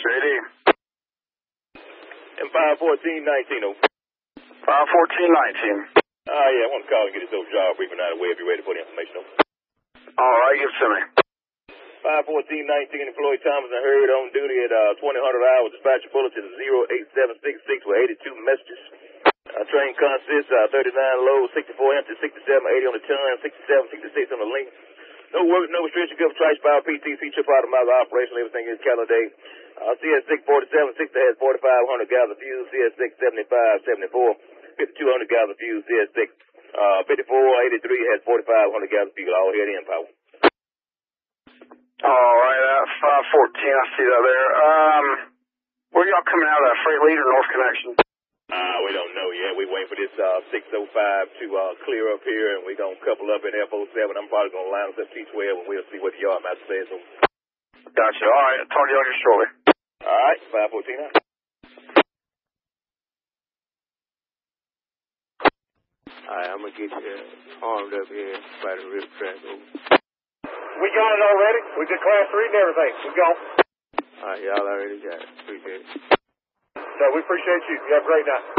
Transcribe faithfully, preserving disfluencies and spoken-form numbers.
J D. And five fourteen nineteen, oh. five fourteen nineteen. Ah, uh, yeah, I want to call and get this old job briefing out of the way if you're ready for the information, oh. All right, give it to me. five fourteen nineteen, Floyd Thomas and Hurd on duty at uh, twenty hundred hours. Dispatcher bulletin zero eight seven six six with eighty-two messages. Uh, train consists uh, thirty-nine low, sixty-four empty, sixty-seven eighty on the ton, sixty-seven sixty-six on the link. No work, no restriction, good for trash power, P T C, trip out of miles operation, everything is calendar day. Uh, C S six forty-seven, sixty has forty-five hundred gallons of fuel, C S six seventy-five, seventy-four, fifty-two hundred gallons of fuel, C S six uh, fifty-four eighty-three has forty-five hundred gallons of fuel, all head in power. All right, uh, five fourteen, I see that there. Um, where y'all coming out of, Freight Lead or North Connection? Uh, we don't know yet. We're waiting for this uh, six oh five to uh, clear up here, and we're going to couple up in F oh seven. I'm probably going to line us up T twelve, and we'll see what the yard master says. So. Gotcha. All right, I'll talk to y'all here shortly. All right, five fourteen now. All right, I'm going to get you armed up here by the river track. We got it already. We did class three and everything. We go. All right, y'all already got it. Appreciate it. So we appreciate you. You have a great night.